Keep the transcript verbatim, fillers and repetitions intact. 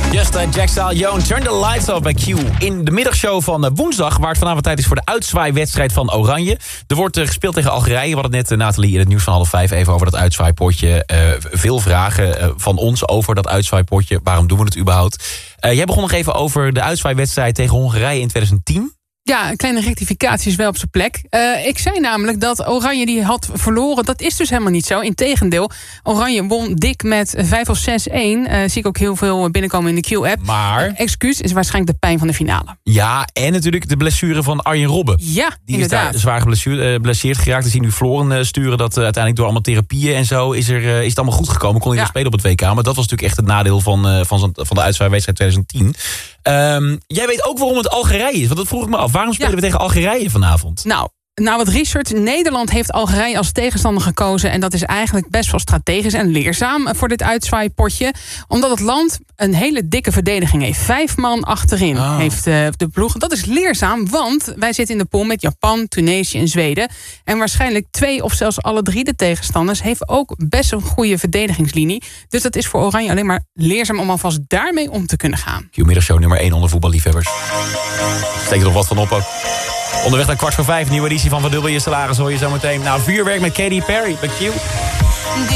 Just uh, Jack Stallion, Turn the Lights Off bij Q. In de middagshow van uh, woensdag, waar het vanavond tijd is voor de uitzwaaiwedstrijd van Oranje. Er wordt uh, gespeeld tegen Algerije. We hadden net, uh, Nathalie, in het nieuws van half vijf even over dat uitzwaaipotje. Uh, veel vragen uh, van ons over dat uitzwaaipotje. Waarom doen we het überhaupt? Uh, jij begon nog even over de uitzwaaiwedstrijd tegen Hongarije in twintig tien. Ja, een kleine rectificatie is wel op zijn plek. Uh, ik zei namelijk dat Oranje die had verloren. Dat is dus helemaal niet zo. Integendeel, Oranje won dik met vijf of zes één. Uh, zie ik ook heel veel binnenkomen in de Q-app. Maar... Uh, excuus is waarschijnlijk de pijn van de finale. Ja, en natuurlijk de blessure van Arjen Robben. Ja, die inderdaad. is daar zwaar geblesseerd geraakt. We zien nu Floren uh, sturen dat uh, uiteindelijk door allemaal therapieën en zo... is, er, uh, is het allemaal goed gekomen. Kon hij ja. weer spelen op het W K. Maar dat was natuurlijk echt het nadeel van, uh, van, van de uitzwaaiwedstrijd twintig tien. Um, jij weet ook waarom het Algerije is. Want dat vroeg ik me af. Waarom spelen ja. we tegen Algerije vanavond? Nou, nou, wat research. Nederland heeft Algerije als tegenstander gekozen. En dat is eigenlijk best wel strategisch en leerzaam voor dit uitzwaaipotje. Omdat het land een hele dikke verdediging heeft. Vijf man achterin oh. heeft uh, de ploeg. Dat is leerzaam, want wij zitten in de pool met Japan, Tunesië en Zweden. En waarschijnlijk twee of zelfs alle drie de tegenstanders heeft ook best een goede verdedigingslinie. Dus dat is voor Oranje alleen maar leerzaam om alvast daarmee om te kunnen gaan. Q-middagshow nummer één onder voetballiefhebbers. Steek er nog wat van op ook. Onderweg naar kwart voor vijf, nieuwe editie van Verdubbel je salaris hoor je zo meteen. Nou, vuurwerk met Katy Perry bij Q.